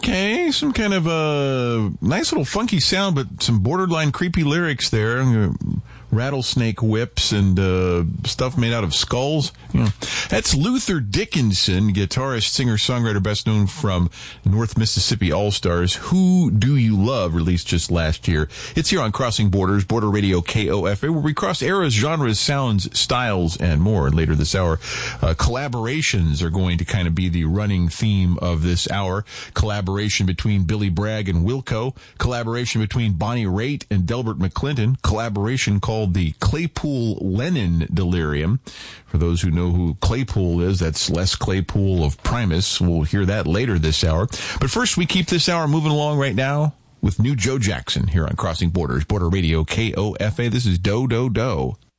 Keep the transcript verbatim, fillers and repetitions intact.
Okay, some kind of a nice little funky sound, but some borderline creepy lyrics there. Rattlesnake whips and uh, stuff made out of skulls. You know. That's Luther Dickinson, guitarist, singer, songwriter, best known from North Mississippi All-Stars. Who Do You Love, released just last year. It's here on Crossing Borders, Border Radio K O F A, where we cross eras, genres, sounds, styles, and more. And later this hour, uh, collaborations are going to kind of be the running theme of this hour. Collaboration between Billy Bragg and Wilco. Collaboration between Bonnie Raitt and Delbert McClinton. Collaboration called the Claypool-Lennon Delirium. For those who know who Claypool is, that's Les Claypool of Primus. We'll hear that later this hour. But first, we keep this hour moving along right now with new Joe Jackson here on Crossing Borders, Border Radio K O F A. This is Do Do Do.